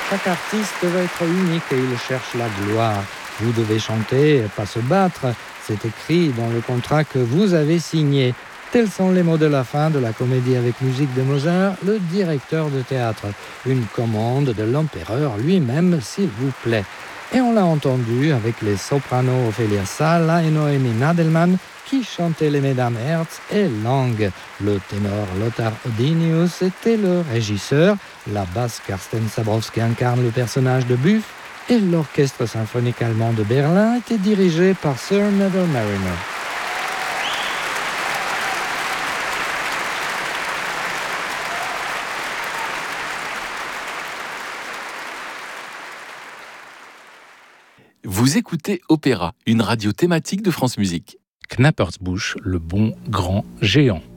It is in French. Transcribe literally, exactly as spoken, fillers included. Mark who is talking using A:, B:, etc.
A: Chaque artiste veut être unique et il cherche la gloire. Vous devez chanter, pas se battre. C'est écrit dans le contrat que vous avez signé. Tels sont les mots de la fin de la comédie avec musique de Mozart, le directeur de théâtre. Une commande de l'empereur lui-même, s'il vous plaît. Et on l'a entendu avec les sopranos Ophelia Sala et Noémie Nadelmann qui chantaient les mesdames Herz et Lang. Le ténor Lothar Odinius était le régisseur, la basse Karsten Sabrowski incarne le personnage de Buff et l'orchestre symphonique allemand de Berlin était dirigé par Sir Neville Mariner.
B: Vous écoutez Opéra, une radio thématique de France Musique.
C: Knappersbusch, le bon grand géant.